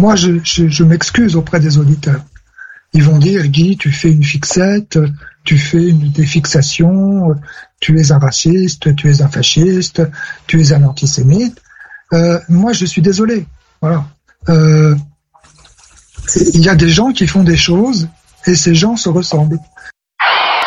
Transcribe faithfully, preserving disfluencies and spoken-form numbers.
moi, je, je, je m'excuse auprès des auditeurs. Ils vont dire, Guy, tu fais une fixette, tu fais une, des fixations, tu es un raciste, tu es un fasciste, tu es un antisémite. Euh, moi, je suis désolé. Voilà. Euh, il y a des gens qui font des choses et ces gens se ressemblent.